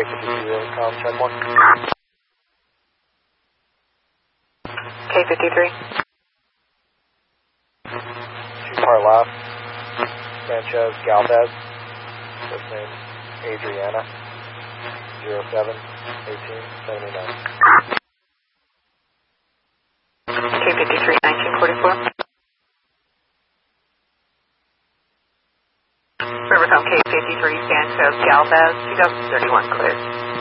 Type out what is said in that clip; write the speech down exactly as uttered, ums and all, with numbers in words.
fifty-three, com, check one. K fifty-three. Two car left. Sanchez Galvez. First name Adriana. zero seven eighteen seventy-nine. K fifty-three, nineteen forty-four. Rivercom K fifty-three, Sanchez Galvez, two thousand thirty-one, cleared.